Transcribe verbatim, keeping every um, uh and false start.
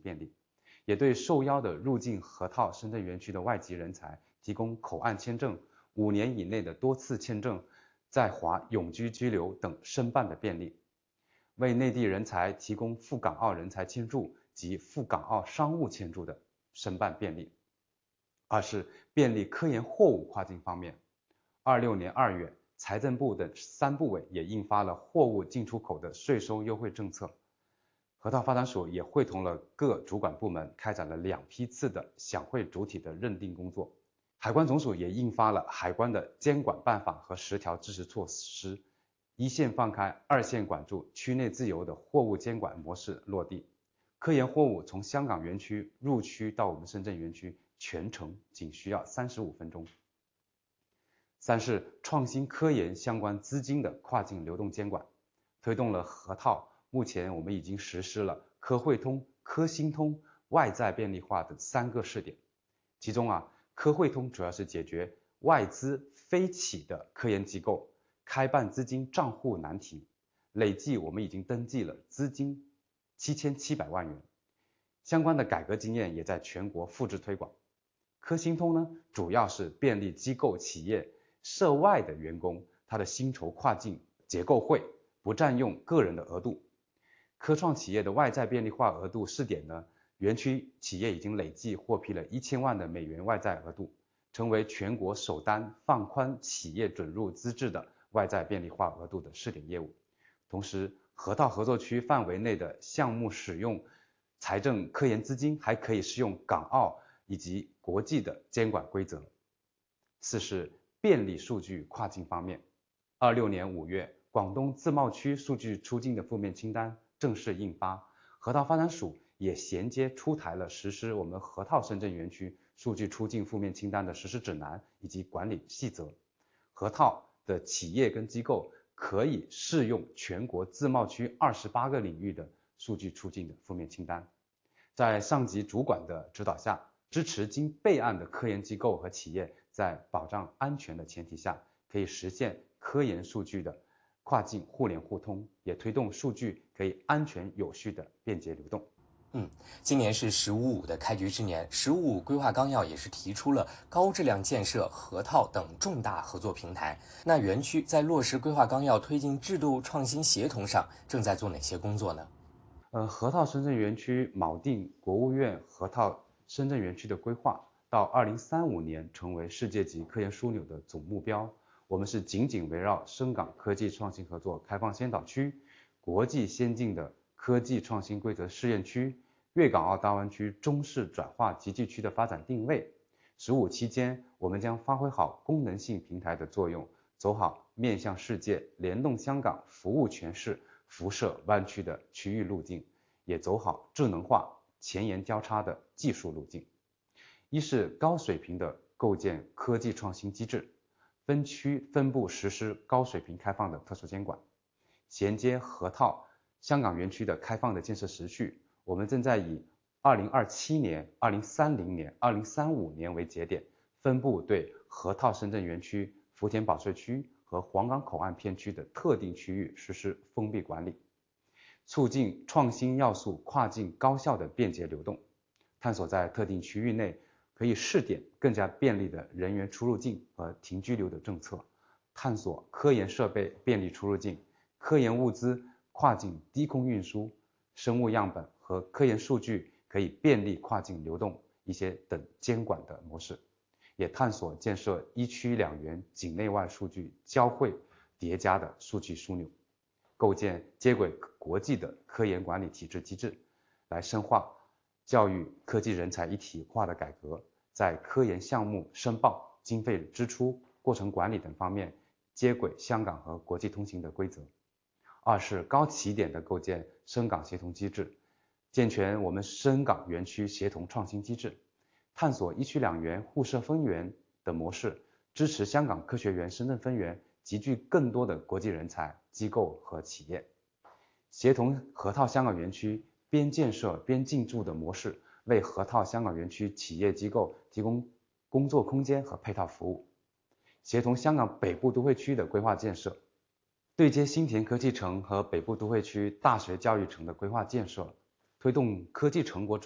便利，也对受邀的入境河套深圳园区的外籍人才提供口岸签证、五年以内的多次签证、在华永居居留等申办的便利，为内地人才提供赴港澳人才签注及赴港澳商务签注的申办便利。二是便利科研货物跨境方面，二六年二月，财政部等三部委也印发了货物进出口的税收优惠政策。河套发展署也会同了各主管部门开展了两批次的享会主体的认定工作。海关总署也印发了海关的监管办法和十条支持措施，一线放开，二线管住，区内自由的货物监管模式落地。科研货物从香港园区入区到我们深圳园区，全程仅需要三十五分钟。三是创新科研相关资金的跨境流动监管，推动了河套。目前我们已经实施了科汇通、科新通、外债便利化的三个试点。其中啊，科汇通主要是解决外资非企的科研机构开办资金账户难题，累计我们已经登记了资金七千七百万元。相关的改革经验也在全国复制推广。科新通呢，主要是便利机构企业涉外的员工他的薪酬跨境结构汇，不占用个人的额度。科创企业的外债便利化额度试点呢，园区企业已经累计获批了一千万的美元外债额度，成为全国首单放宽企业准入资质的外债便利化额度的试点业务。同时，河套合作区范围内的项目使用财政科研资金还可以适用港澳以及国际的监管规则。四是便利数据跨境方面，二六年五月，广东自贸区数据出境的负面清单正式印发，河套发展署也衔接出台了实施我们河套深圳园区数据出境负面清单的实施指南以及管理细则。河套的企业跟机构可以适用全国自贸区二十八个领域的数据出境的负面清单。在上级主管的指导下，支持经备案的科研机构和企业在保障安全的前提下，可以实现科研数据的跨境互联互通，也推动数据可以安全有序的便捷流动。 嗯，今年是“十五五”的开局之年，“十五五”规划纲要也是提出了高质量建设河套等重大合作平台。那园区在落实规划纲要、推进制度创新协同上，正在做哪些工作呢？ 呃，河套深圳园区锚定国务院河套深圳园区的规划，到二零三五年成为世界级科研枢纽的总目标。我们是紧紧围绕深港科技创新合作开放先导区、国际先进的科技创新规则试验区、粤港澳大湾区中式转化集聚区的发展定位。十五期间，我们将发挥好功能性平台的作用，走好面向世界、联动香港、服务全市、辐射湾区的区域路径，也走好智能化、前沿交叉的技术路径。一是高水平的构建科技创新机制，分区分部实施高水平开放的特殊监管，衔接河套香港园区的开放的建设时序。我们正在以二零二七年、二零三零年、二零三五年为节点，分步对河套深圳园区、福田保税区和皇岗口岸片区的特定区域实施封闭管理，促进创新要素跨境高效的便捷流动，探索在特定区域内可以试点更加便利的人员出入境和停居留的政策，探索科研设备便利出入境、科研物资跨境低空运输、生物样本和科研数据可以便利跨境流动一些等监管的模式，也探索建设一区两园境内外数据交汇叠加的数据枢纽，构建接轨国际的科研管理体制机制，来深化教育科技人才一体化的改革，在科研项目申报、经费支出、过程管理等方面接轨香港和国际通行的规则。二是高起点的构建深港协同机制，健全我们深港园区协同创新机制，探索一区两园互设分园的模式，支持香港科学园深圳分园集聚更多的国际人才、机构和企业，协同河套香港园区边建设边进驻的模式，为河套香港园区企业机构提供工作空间和配套服务，协同香港北部都会区的规划建设，对接新田科技城和北部都会区大学教育城的规划建设，推动科技成果